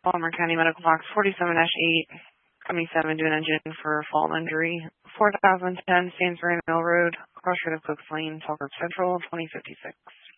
Baltimore County Medical Box 47-8, coming 7 to an engine for fall injury. 4010 Stansbury Mill Road, cross road of Cooks Lane, Falkirk Central, 2056.